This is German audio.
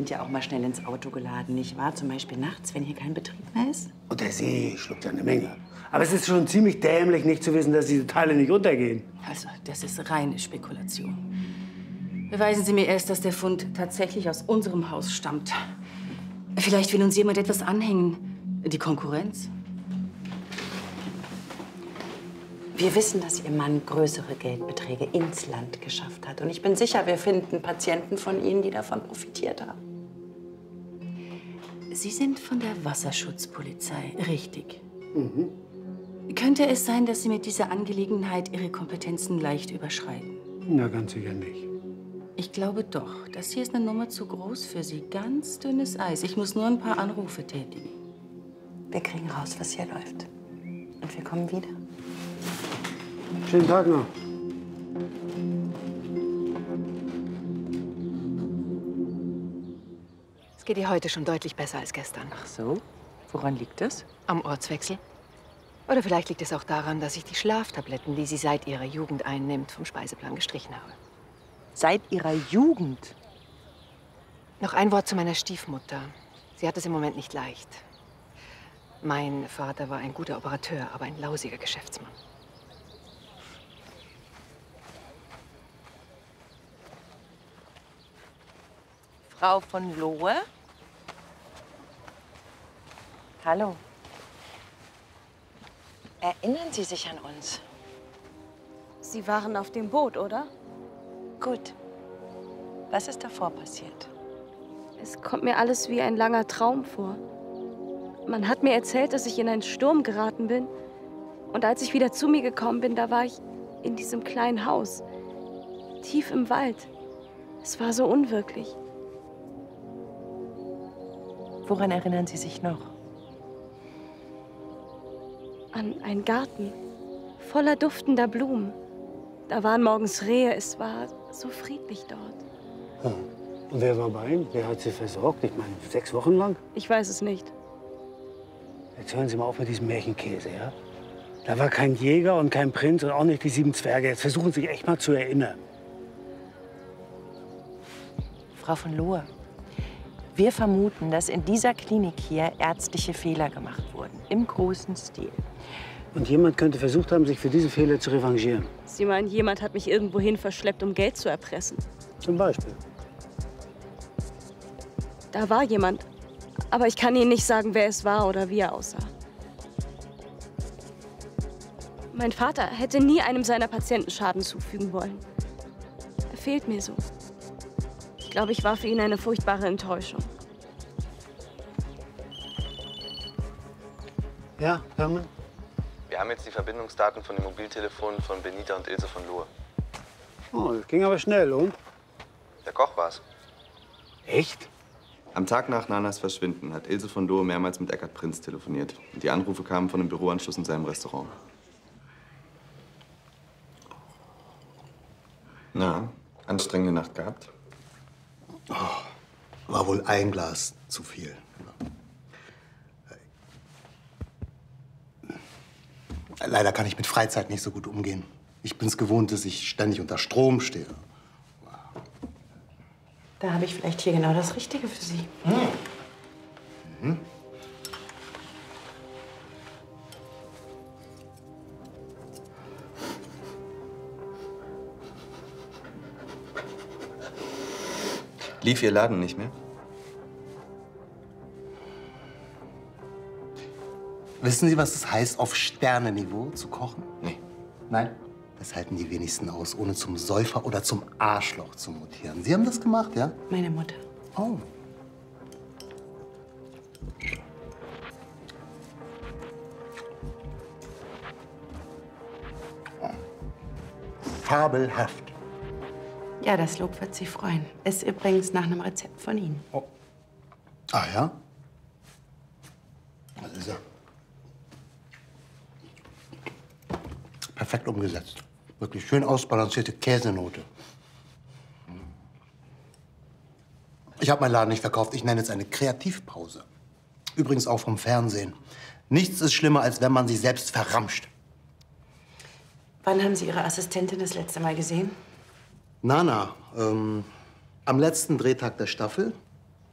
sind ja auch mal schnell ins Auto geladen, nicht wahr? Zum Beispiel nachts, wenn hier kein Betrieb mehr ist. Und der See schluckt ja eine Menge. Aber es ist schon ziemlich dämlich, nicht zu wissen, dass diese Teile nicht untergehen. Also, das ist reine Spekulation. Beweisen Sie mir erst, dass der Fund tatsächlich aus unserem Haus stammt. Vielleicht will uns jemand etwas anhängen. Die Konkurrenz? Wir wissen, dass Ihr Mann größere Geldbeträge ins Land geschafft hat. Und ich bin sicher, wir finden Patienten von Ihnen, die davon profitiert haben. Sie sind von der Wasserschutzpolizei, richtig? Mhm. Könnte es sein, dass Sie mit dieser Angelegenheit Ihre Kompetenzen leicht überschreiten? Na, ganz sicher nicht. Ich glaube doch. Das hier ist eine Nummer zu groß für Sie. Ganz dünnes Eis. Ich muss nur ein paar Anrufe tätigen. Wir kriegen raus, was hier läuft. Und wir kommen wieder. Schönen Tag noch. Es geht ihr heute schon deutlich besser als gestern. Ach so? Woran liegt das? Am Ortswechsel. Oder vielleicht liegt es auch daran, dass ich die Schlaftabletten, die sie seit ihrer Jugend einnimmt, vom Speiseplan gestrichen habe. Seit Ihrer Jugend? Noch ein Wort zu meiner Stiefmutter. Sie hat es im Moment nicht leicht. Mein Vater war ein guter Operateur, aber ein lausiger Geschäftsmann. Frau von Lohe? Hallo. Erinnern Sie sich an uns? Sie waren auf dem Boot, oder? Gut. Was ist davor passiert? Es kommt mir alles wie ein langer Traum vor. Man hat mir erzählt, dass ich in einen Sturm geraten bin. Und als ich wieder zu mir gekommen bin, da war ich in diesem kleinen Haus. Tief im Wald. Es war so unwirklich. Woran erinnern Sie sich noch? An einen Garten. Voller duftender Blumen. Da waren morgens Rehe. Es war so friedlich dort. Ja. Und wer war bei ihm? Wer hat Sie versorgt? Ich meine, 6 Wochen lang? Ich weiß es nicht. Jetzt hören Sie mal auf mit diesem Märchenkäse, ja? Da war kein Jäger und kein Prinz und auch nicht die 7 Zwerge. Jetzt versuchen Sie sich echt mal zu erinnern. Frau von Lohe, wir vermuten, dass in dieser Klinik hier ärztliche Fehler gemacht wurden. Im großen Stil. Und jemand könnte versucht haben, sich für diese Fehler zu revanchieren. Sie meinen, jemand hat mich irgendwohin verschleppt, um Geld zu erpressen? Zum Beispiel. Da war jemand. Aber ich kann Ihnen nicht sagen, wer es war oder wie er aussah. Mein Vater hätte nie einem seiner Patienten Schaden zufügen wollen. Er fehlt mir so. Ich glaube, ich war für ihn eine furchtbare Enttäuschung. Ja, Hermann? Wir haben jetzt die Verbindungsdaten von den Mobiltelefonen von Benita und Ilse von Lohe. Oh, das ging aber schnell, und? Der Koch war's. Echt? Am Tag nach Nanas Verschwinden hat Ilse von Lohe mehrmals mit Eckart Prinz telefoniert. Und die Anrufe kamen von dem Büroanschluss in seinem Restaurant. Na, anstrengende Nacht gehabt? Oh, war wohl ein Glas zu viel. Leider kann ich mit Freizeit nicht so gut umgehen. Ich bin's gewohnt, dass ich ständig unter Strom stehe. Da habe ich vielleicht hier genau das Richtige für Sie. Mhm. Lief Ihr Laden nicht mehr? Wissen Sie, was es heißt, auf Sternenniveau zu kochen? Nee. Nein? Das halten die wenigsten aus, ohne zum Säufer oder zum Arschloch zu mutieren. Sie haben das gemacht, ja? Meine Mutter. Oh. Fabelhaft. Ja, das Lob wird Sie freuen. Ist übrigens nach einem Rezept von Ihnen. Oh. Ah ja? Das ist ja perfekt umgesetzt. Wirklich schön ausbalancierte Käsenote. Ich habe meinen Laden nicht verkauft. Ich nenne es eine Kreativpause. Übrigens auch vom Fernsehen. Nichts ist schlimmer, als wenn man sich selbst verramscht. Wann haben Sie Ihre Assistentin das letzte Mal gesehen? Nana, am letzten Drehtag der Staffel